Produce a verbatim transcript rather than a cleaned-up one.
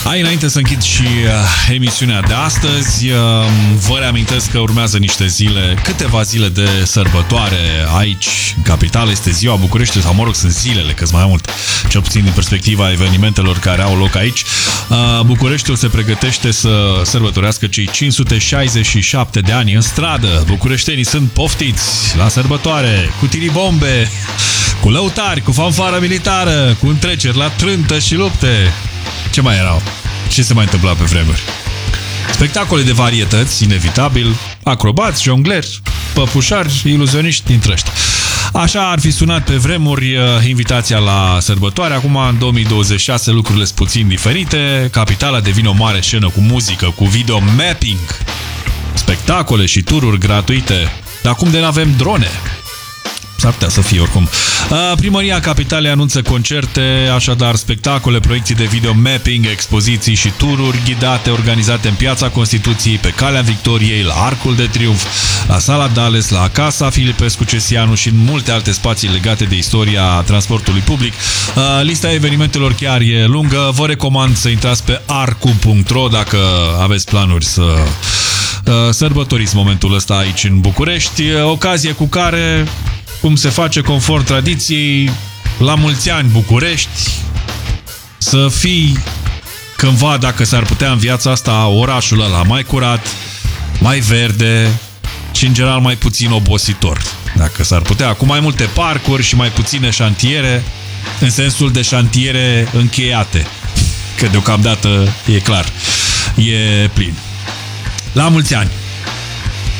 Hai, înainte să închid și uh, emisiunea de astăzi, uh, vă reamintesc că urmează niște zile, câteva zile de sărbătoare aici, în capitală. Este ziua București, sau mă rog, sunt zilele, că mai mult, cel puțin din perspectiva evenimentelor care au loc aici. Uh, Bucureștiul se pregătește să sărbătorească cei cinci sute șaizeci și șapte de ani în stradă. Bucureștenii sunt poftiți la sărbătoare, cu tiribombe, cu lăutari, cu fanfară militară, cu întreceri la trântă și lupte. Ce mai erau? Ce se mai întâmpla pe vremuri? Spectacole de varietăți, inevitabil, acrobați, jongleri, păpușari, iluzioniști dintre ăștia. Așa ar fi sunat pe vremuri invitația la sărbătoare. Acum, în două mii douăzeci și șase, lucrurile sunt puțin diferite. Capitala devine o mare scenă cu muzică, cu video mapping, spectacole și tururi gratuite. Dar acum de n-avem drone? S-ar putea să fie oricum. Primăria Capitalei anunță concerte, așadar spectacole, proiecții de video mapping, expoziții și tururi ghidate organizate în Piața Constituției, pe Calea Victoriei, la Arcul de Triunf, la Sala Dales, la Casa Filipescu Cesianu și în multe alte spații legate de istoria transportului public. Lista evenimentelor chiar e lungă. Vă recomand să intrați pe arcu punct ro dacă aveți planuri să sărbătoriți momentul ăsta aici în București. Ocazie cu care, cum se face conform tradiției, la mulți ani București, să fii cândva, dacă s-ar putea în viața asta, orașul ăla mai curat, mai verde și în general mai puțin obositor. Dacă s-ar putea, cu mai multe parcuri și mai puține șantiere, în sensul de șantiere încheiate, că deocamdată e clar, e plin. La mulți ani!